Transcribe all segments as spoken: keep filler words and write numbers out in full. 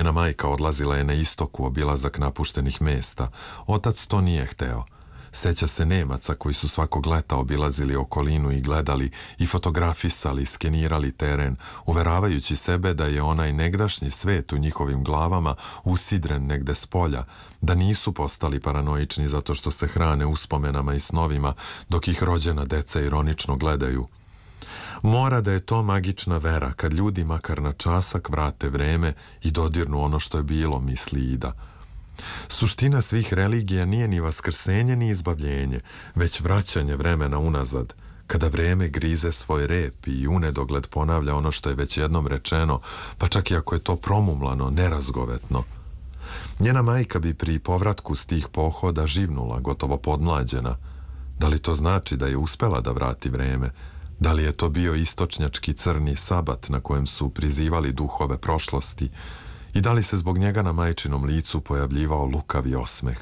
Njena majka odlazila je na istok u obilazak napuštenih mesta. Otac to nije hteo. Seća se Nemaca koji su svakog leta obilazili okolinu i gledali i fotografisali, skenirali teren, uveravajući sebe da je onaj negdašnji svet u njihovim glavama usidren negde s polja, da nisu postali paranoični zato što se hrane uspomenama i snovima dok ih rođena deca ironično gledaju. Mora da je to magična vera kad ljudi makar na časak vrate vreme i dodirnu ono što je bilo, misli Ida. Suština svih religija nije ni vaskrsenje ni izbavljenje, već vraćanje vremena unazad, kada vreme grize svoj rep i u nedogled ponavlja ono što je već jednom rečeno, pa čak i ako je to promumlano, nerazgovetno. Njena majka bi pri povratku s tih pohoda živnula, gotovo podmlađena. Da li to znači da je uspela da vrati vreme? Da li je to bio istočnjački crni sabat na kojem su prizivali duhove prošlosti? I da li se zbog njega na majčinom licu pojavljivao lukavi osmeh?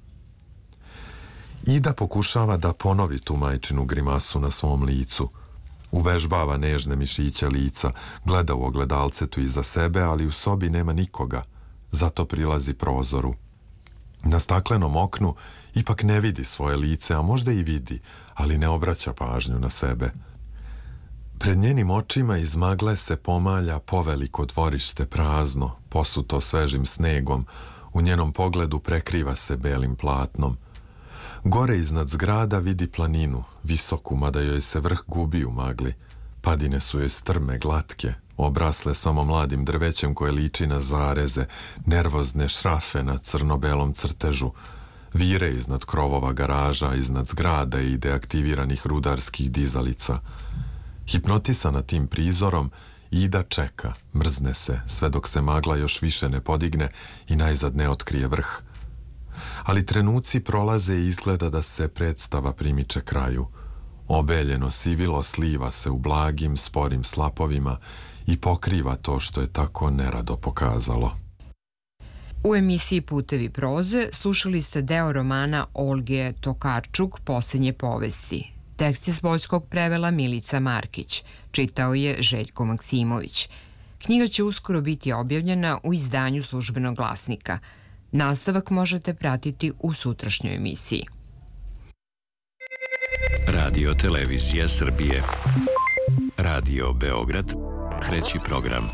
Ida pokušava da ponovi tu majčinu grimasu na svom licu. Uvežbava nežne mišiće lica, gleda u ogledalcetu iza sebe, ali u sobi nema nikoga. Zato prilazi prozoru. Na staklenom oknu ipak ne vidi svoje lice, a možda i vidi, ali ne obraća pažnju na sebe. Pred njenim očima iz magle se pomalja poveliko dvorište prazno, posuto svežim snegom, u njenom pogledu prekriva se belim platnom. Gore iznad zgrada vidi planinu, visoku, mada joj se vrh gubi u magli. Padine su joj strme, glatke, obrasle samo mladim drvećem koje liči na zareze, nervozne šrafe na crno-belom crtežu, vire iznad krovova garaža, iznad zgrada i deaktiviranih rudarskih dizalica. Hipnotisana tim prizorom, Ida čeka, mrzne se, sve dok se magla još više ne podigne i najzad ne otkrije vrh. Ali trenuci prolaze i izgleda da se predstava primiče kraju. Obeljeno sivilo sliva se u blagim, sporim slapovima i pokriva to što je tako nerado pokazalo. U emisiji Putevi proze slušali ste deo romana Olge Tokarčuk Posljednje povesti. Tekst je s poljskog prevela Milica Markić, čitao je Željko Maksimović. Knjiga će uskoro biti objavljena u izdanju Službenog glasnika. Nastavak možete pratiti u sutrašnjoj emisiji. Radio Televizija Srbije. Radio Beograd. Treći program.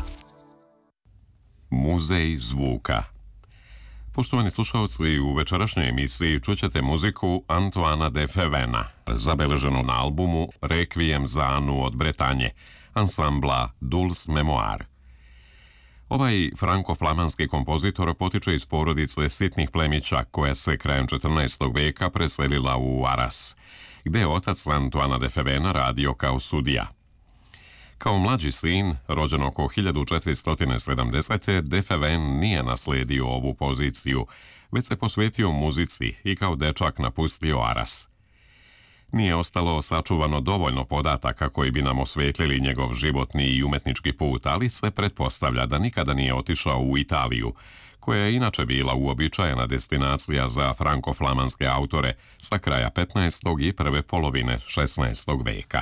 Muzej zvuka. Poštovani slušalci, u večerašnjoj emisiji čućete muziku Antoana de Fevena, zabeleženu na albumu Requiem za Anu od Bretanje, ansambla Dulce Memoir. Ovaj franko-flamanski kompozitor potiče iz porodice sitnih plemića koja se krajem četrnaestog veka preselila u Aras, gde je otac Antoana de Fevena radio kao sudija. Kao mlađi sin, rođen oko hiljadu četiristo sedamdesete. de Feven nije nasledio ovu poziciju, već se posvetio muzici i kao dečak napustio Aras. Nije ostalo sačuvano dovoljno podataka koji bi nam osvetlili njegov životni i umetnički put, ali se pretpostavlja da nikada nije otišao u Italiju, koja je inače bila uobičajena destinacija za franko-flamanske autore sa kraja petnaestog i prve polovine šesnaestog veka.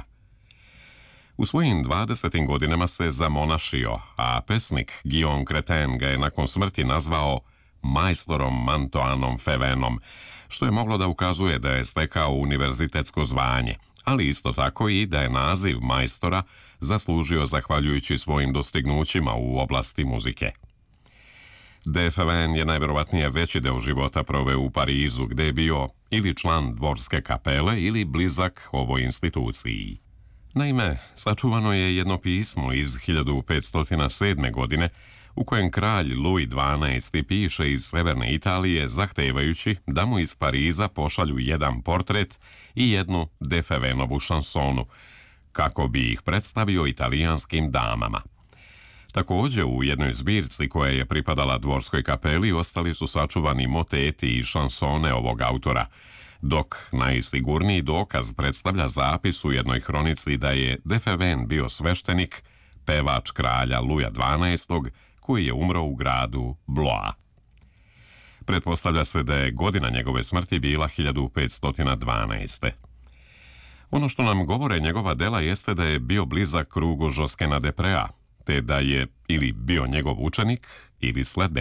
U svojim dvadesetim godinama se zamonašio, a pesnik Guillaume Cretin ga je nakon smrti nazvao majstorom Antoanom Fevenom, što je moglo da ukazuje da je stekao univerzitetsko zvanje, ali isto tako i da je naziv majstora zaslužio zahvaljujući svojim dostignućima u oblasti muzike. De Feven je najverovatnije veći deo života proveo u Parizu, gde je bio ili član dvorske kapele ili blizak ovoj instituciji. Naime, sačuvano je jedno pismo iz hiljadu petsto sedme. godine u kojem kralj Louis dvanaesti. piše iz severne Italije zahtevajući da mu iz Pariza pošalju jedan portret i jednu De Fevenovu šansonu, kako bi ih predstavio italijanskim damama. Također, u jednoj zbirci koja je pripadala dvorskoj kapeli ostali su sačuvani moteti i šansone ovog autora, dok najsigurniji dokaz predstavlja zapis u jednoj hronici da je De Feven bio sveštenik, pevač kralja Luja dvanaestog. koji je umro u gradu Blois. Pretpostavlja se da je godina njegove smrti bila hiljadu petsto dvanaeste. Ono što nam govore njegova dela jeste da je bio blizak krugu Joskena Deprea, te da je ili bio njegov učenik ili sledbenik.